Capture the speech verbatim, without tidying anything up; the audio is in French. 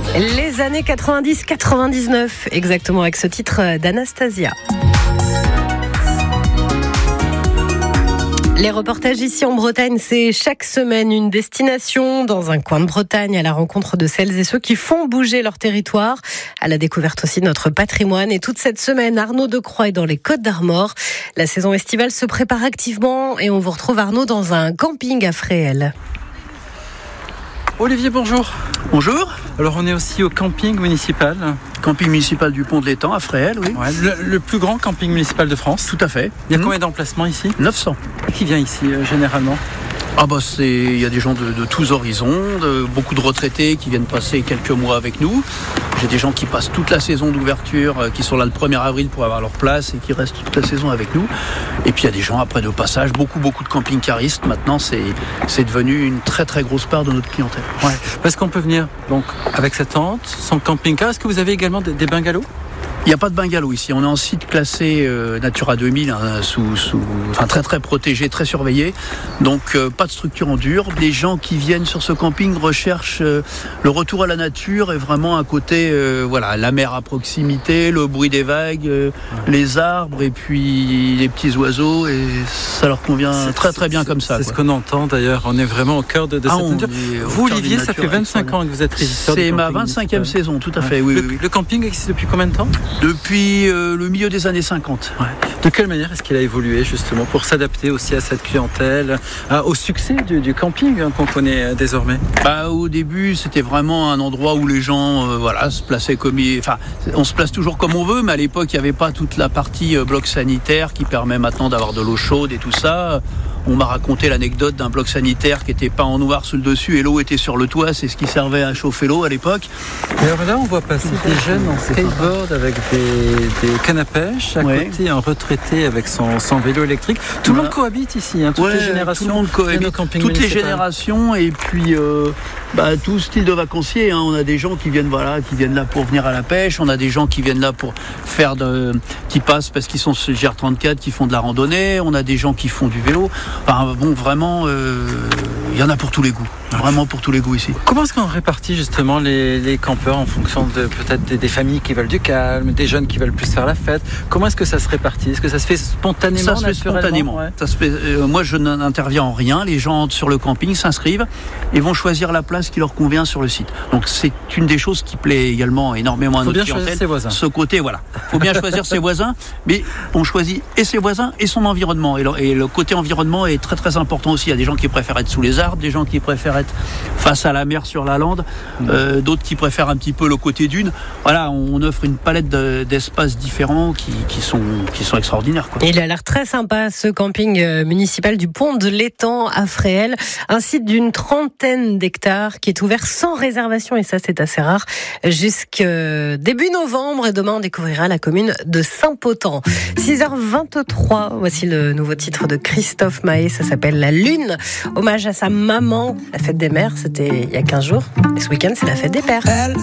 Les années quatre-vingt-dix quatre-vingt-dix-neuf, exactement, avec ce titre d'Anastasia. Les reportages ici en Bretagne, c'est chaque semaine une destination dans un coin de Bretagne à la rencontre de celles et ceux qui font bouger leur territoire, à la découverte aussi de notre patrimoine. Et toute cette semaine, Arnaud Decroix est dans les Côtes d'Armor. La saison estivale se prépare activement et on vous retrouve Arnaud dans un camping à Fréhel. Olivier, bonjour. Bonjour. Alors on est aussi au camping municipal. Camping municipal du Pont de l'Étang à Fréhel, oui. Ouais, le, le plus grand camping municipal de France. Tout à fait. Il y a mmh. combien d'emplacements ici ? neuf cents. Qui vient ici euh, généralement ? Ah bah c'est, il y a des gens de, de tous horizons, de, beaucoup de retraités qui viennent passer quelques mois avec nous. J'ai des gens qui passent toute la saison d'ouverture, euh, qui sont là le premier avril pour avoir leur place et qui restent toute la saison avec nous. Et puis il y a des gens après de passage, beaucoup beaucoup de camping-caristes. Maintenant c'est, c'est devenu une très très grosse part de notre clientèle. Ouais, parce qu'on peut venir donc avec sa tente, son camping-car. Est-ce que vous avez également des, des bungalows ? Il n'y a pas de bungalow ici. On est en site classé euh, Natura deux mille, hein, sous, sous, enfin, très très protégé, très surveillé. Donc euh, pas de structure en dur. Les gens qui viennent sur ce camping recherchent euh, le retour à la nature et vraiment un côté, euh, voilà, la mer à proximité, le bruit des vagues, euh, les arbres et puis les petits oiseaux. Et ça leur convient c'est, très très bien c'est, comme ça. C'est quoi. ce qu'on entend d'ailleurs. On est vraiment au cœur de, de ah, cette nature. Vous, Olivier, ça fait vingt-cinq ans que vous êtes régisseur. C'est ma vingt-cinquième saison, tout à fait. Ouais. Oui, le, oui, oui. le camping existe depuis combien de temps ? Depuis euh, le milieu des années cinquante. Ouais. De quelle manière est-ce qu'il a évolué justement pour s'adapter aussi à cette clientèle, à, au succès du, du camping hein, qu'on connaît euh, désormais ? Bah, au début, c'était vraiment un endroit où les gens euh, voilà, se plaçaient comme ils... Enfin, on se place toujours comme on veut, mais à l'époque, il n'y avait pas toute la partie euh, bloc sanitaire qui permet maintenant d'avoir de l'eau chaude et tout ça. On m'a raconté l'anecdote d'un bloc sanitaire qui était peint en noir sous le dessus et l'eau était sur le toit. C'est ce qui servait à chauffer l'eau à l'époque. Et alors là, on voit passer des jeunes en skateboard avec des, des cannes à pêche. À ouais. côté, un retraité avec son, son vélo électrique. Tout voilà. le monde cohabite ici, hein, toutes ouais, les générations. Tout le monde cohabite, toutes municipal. les générations et puis euh, bah, tout style de vacancier. Hein. On a des gens qui viennent, voilà, qui viennent là pour venir à la pêche. On a des gens qui viennent là pour faire de, qui passent parce qu'ils sont sur le G R trente-quatre, qui font de la randonnée. On a des gens qui font du vélo. Enfin, bon, vraiment, il euh, y en a pour tous les goûts. Vraiment pour tous les goûts ici. Comment est-ce qu'on répartit justement les, les campeurs en fonction de peut-être des, des familles qui veulent du calme, des jeunes qui veulent plus faire la fête ? Comment est-ce que ça se répartit ? Est-ce que ça se fait spontanément ? Ça se fait spontanément. Ouais. Ça se fait, euh, moi, je n'interviens en rien. Les gens entrent sur le camping, s'inscrivent et vont choisir la place qui leur convient sur le site. Donc c'est une des choses qui plaît également énormément à notre clientèle. Faut bien choisir ses voisins. Ce côté, voilà. Faut bien choisir ses voisins, mais on choisit et ses voisins et son environnement. Et le, et le côté environnement est très très important aussi. Il y a des gens qui préfèrent être sous les arbres, des gens qui préfèrent être face à la mer sur la lande, euh, d'autres qui préfèrent un petit peu le côté dune. Voilà, on offre une palette de, d'espaces différents qui, qui, sont, qui sont extraordinaires. Quoi. Il a l'air très sympa ce camping municipal du Pont de l'Étang à Fréhel, un site d'une trentaine d'hectares qui est ouvert sans réservation et ça c'est assez rare jusqu'à début novembre et demain on découvrira la commune de Saint-Potent. six heures vingt-trois, voici le nouveau titre de Christophe Maé, ça s'appelle La Lune, hommage à sa maman. La fête des mères, c'était il y a quinze jours. Et ce week-end, c'est la fête des pères.